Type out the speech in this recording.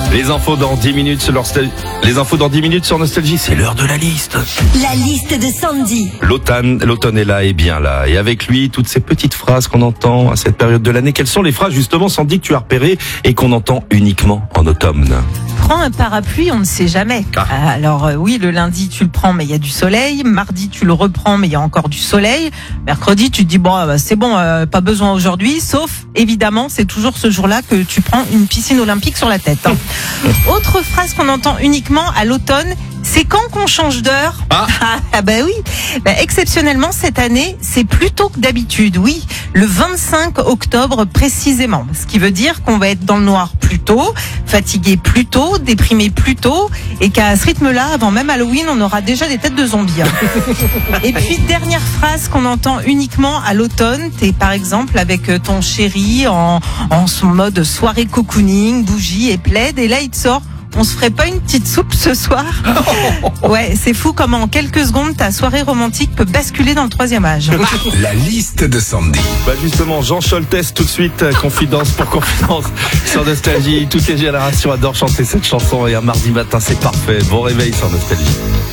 Les infos dans 10 minutes sur Les infos dans 10 minutes sur Nostalgie, c'est l'heure de la liste. La liste de Sandy. L'automne est là et bien là. Et avec lui, toutes ces petites phrases qu'on entend à cette période de l'année. Quelles sont les phrases justement, Sandy, que tu as repérées et qu'on entend uniquement en automne? Prends un parapluie, on ne sait jamais. Alors oui, le lundi tu le prends mais il y a du soleil, mardi tu le reprends mais il y a encore du soleil, mercredi tu te dis bon c'est bon, pas besoin aujourd'hui, sauf évidemment c'est toujours ce jour-là que tu prends une piscine olympique sur la tête. Autre phrase qu'on entend uniquement à l'automne, c'est quand qu'on change d'heure. Bah oui. Exceptionnellement cette année, c'est plus tôt que d'habitude. Oui, le 25 octobre précisément. Ce qui veut dire qu'on va être dans le noir plus tôt, fatigué plus tôt, déprimé plus tôt, et qu'à ce rythme-là, avant même Halloween, on aura déjà des têtes de zombies. Et puis dernière phrase qu'on entend uniquement à l'automne, t'es par exemple avec ton chéri en son mode soirée cocooning, bougie et plaid, et là il te sort: on se ferait pas une petite soupe ce soir? Ouais, c'est fou comment en quelques secondes ta soirée romantique peut basculer dans le troisième âge. La liste de Sandy. Bah justement, Jean Scholtes tout de suite, confidence pour confidence sur Nostalgie. Toutes les générations adorent chanter cette chanson et un mardi matin c'est parfait. Bon réveil sur Nostalgie.